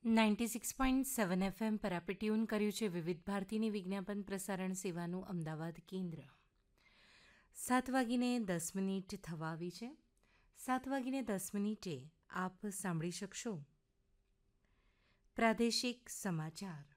96.7 FM પર આપણે tune કર્યું છે વિવિધ ભારતીની વિજ્ઞાપન પ્રસારણ સેવાનું અમદાવાદ કેન્દ્ર. 7:10 થવા આવી છે. 7:10 આપ સાંભળી શકશો પ્રાદેશિક સમાચાર.